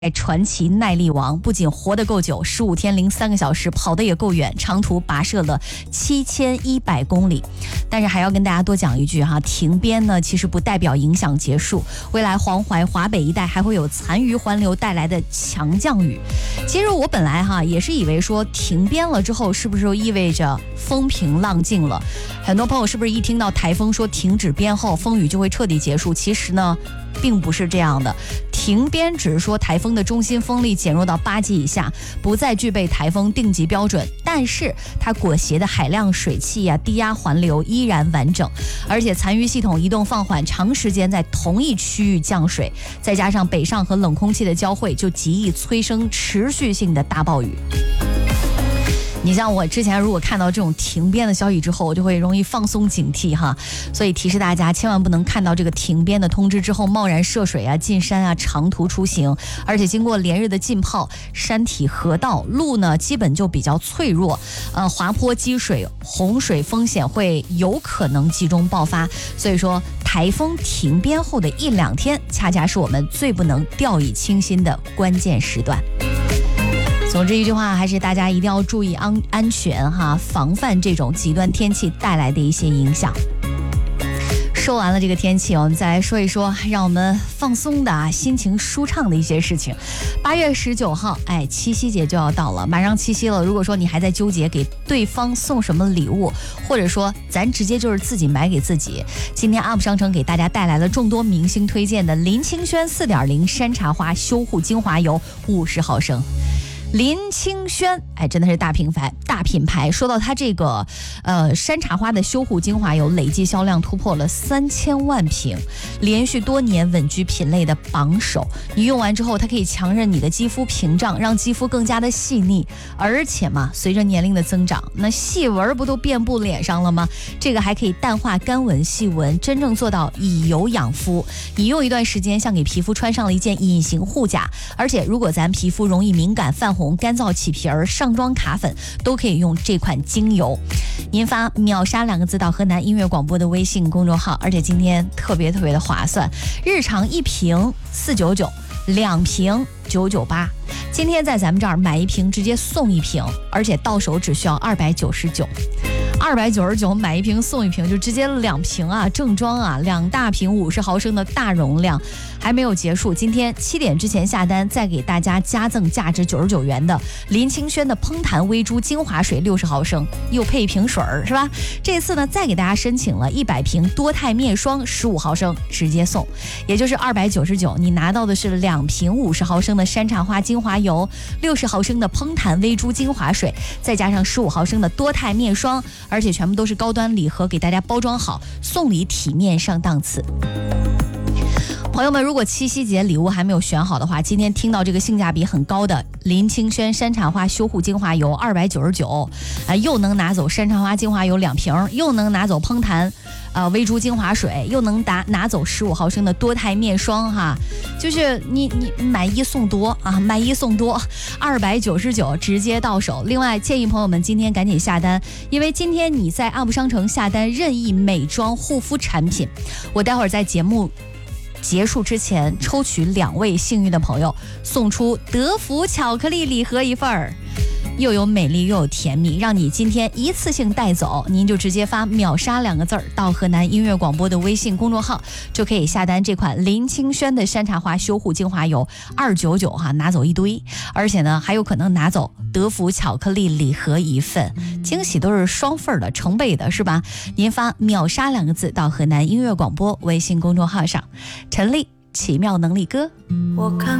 传奇耐力王，不仅活得够久，15天零3个小时，跑得也够远，长途跋涉了7100公里。但是还要跟大家多讲一句哈，停编呢其实不代表影响结束，未来黄淮、华北一带还会有残余环流带来的强降雨。其实我本来也是以为说停编了之后是不是就意味着风平浪静了？很多朋友是不是一听到台风说停止编后，风雨就会彻底结束？其实呢并不是这样的，停编只是说台风的中心风力减弱到8级以下，不再具备台风定级标准，但是它裹挟的海量水汽低压环流依然完整，而且残余系统移动放缓，长时间在同一区域降水，再加上北上和冷空气的交汇，就极易催生持续性的大暴雨。你像我之前如果看到这种停编的消息之后，我就会容易放松警惕哈，所以提示大家千万不能看到这个停编的通知之后贸然涉水进山长途出行，而且经过连日的浸泡，山体河道路呢基本就比较脆弱，滑坡积水洪水风险会有可能集中爆发，所以说台风停编后的1-2天恰恰是我们最不能掉以轻心的关键时段。总之一句话，还是大家一定要注意安全哈，防范这种极端天气带来的一些影响。说完了这个天气，我们再来说一说让我们放松的心情舒畅的一些事情。8月19号，七夕节就要到了，马上七夕了。如果说你还在纠结给对方送什么礼物，或者说咱直接就是自己买给自己，今天 UP 商城给大家带来了众多明星推荐的林清轩 4.0 山茶花修护精华油50毫升。林清轩真的是大品牌。说到它这个山茶花的修护精华油，累计销量突破了3000万瓶，连续多年稳居品类的榜首。你用完之后，它可以强韧你的肌肤屏障，让肌肤更加的细腻，而且随着年龄的增长，那细纹不都遍布脸上了吗？这个还可以淡化干纹细纹，真正做到以油养肤。你用一段时间，像给皮肤穿上了一件隐形护甲。而且如果咱皮肤容易敏感泛红、干燥起皮儿、上妆卡粉，都可以用这款精油。您发秒杀2个字到河南音乐广播的微信公众号，而且今天特别的划算，日常1瓶499，2瓶998。今天在咱们这儿买1瓶直接送1瓶，而且到手只需要299买1瓶送1瓶，就直接2瓶正装2大瓶50毫升的大容量。还没有结束，今天7点之前下单，再给大家加赠价值99元的林清轩的烹弹微珠精华水60毫升，又配1瓶水是吧？这次呢再给大家申请了100瓶多肽面霜15毫升直接送，也就是299，你拿到的是2瓶50毫升的山茶花精华油，60毫升的烹弹微珠精华水，再加上15毫升的多肽面霜，而且全部都是高端礼盒，给大家包装好，送礼体面上档次。朋友们，如果七夕节礼物还没有选好的话，今天听到这个性价比很高的林清轩山茶花修护精华油299，又能拿走山茶花精华油2瓶，又能拿走烹弹微珠精华水，又能拿走15毫升的多肽面霜哈，就是你买1送多买1送多，299直接到手。另外建议朋友们今天赶紧下单，因为今天你在 UP 商城下单任意美妆护肤产品，我待会儿在节目结束之前抽取2位幸运的朋友，送出德芙巧克力礼盒1份，又有美丽又有甜蜜，让你今天一次性带走。您就直接发秒杀2个字到河南音乐广播的微信公众号，就可以下单这款林清轩的山茶花修护精华油299拿走一堆，而且呢还有可能拿走德芙巧克力礼盒1份，惊喜都是双份的，成倍的是吧？您发秒杀2个字到河南音乐广播微信公众号上。陈粒奇妙能力歌， 我看